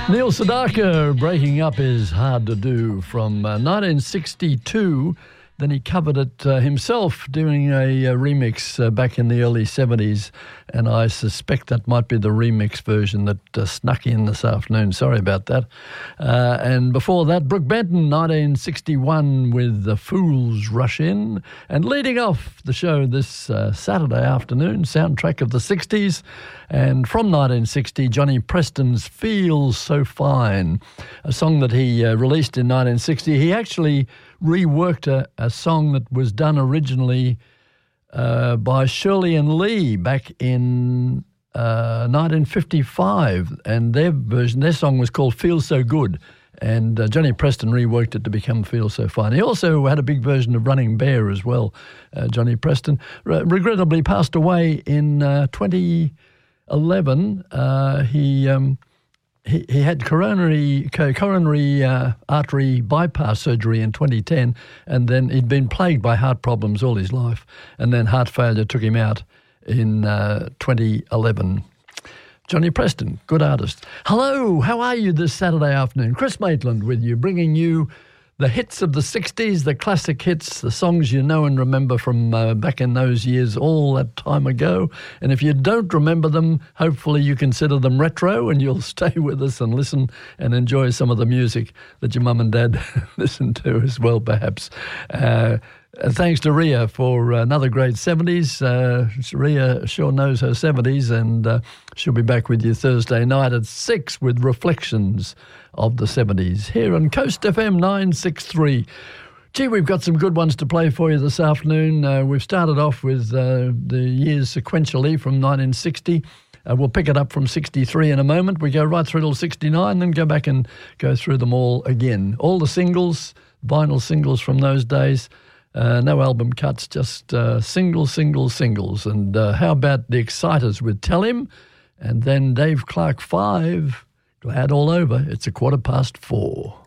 Neil Sedaka, Breaking Up Is Hard to Do, from 1962. Then he covered it himself doing a remix back in the early 70s, and I suspect that might be the remix version that snuck in this afternoon. Sorry about that. And before that, Brooke Benton, 1961, with The Fools Rush In. And leading off the show this Saturday afternoon, soundtrack of the 60s, and from 1960, Johnny Preston's Feels So Fine, a song that he released in 1960. He actually reworked a song that was done originally by Shirley and Lee back in 1955, and their song was called Feel So Good, and Johnny Preston reworked it to become Feel So Fine. He also had a big version of Running Bear as well, Johnny Preston. Regrettably passed away in 2011. He had coronary artery bypass surgery in 2010, and then he'd been plagued by heart problems all his life, and then heart failure took him out in 2011. Johnny Preston, good artist. Hello, how are you this Saturday afternoon? Chris Maitland with you, bringing you the hits of the 60s, the classic hits, the songs you know and remember from back in those years, all that time ago. And if you don't remember them, hopefully you consider them retro and you'll stay with us and listen and enjoy some of the music that your mum and dad listened to as well, perhaps. Thanks to Ria for another great 70s. Ria sure knows her 70s, and she'll be back with you Thursday night at 6 with reflections of the 70s here on Coast FM 963. Gee, we've got some good ones to play for you this afternoon. We've started off with the years sequentially from 1960. We'll pick it up from 63 in a moment. We go right through till 69, then go back and go through them all again. All the singles, vinyl singles from those days. No album cuts, just singles. And how about the Exciters with Tell Him? And then Dave Clark 5, Glad All Over. It's 4:15.